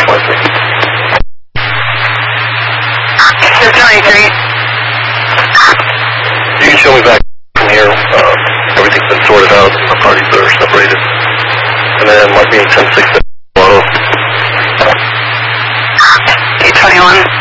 223. You can show me back from here. Everything's been sorted out. The parties are separated. And then mark me 10-6 auto. 821.